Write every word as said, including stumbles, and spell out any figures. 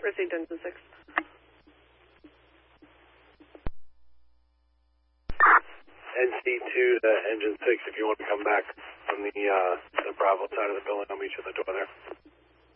Received engine six. N C two to engine six, if you want to come back from the, uh, the Bravo side of the building, I'll meet you at the door there.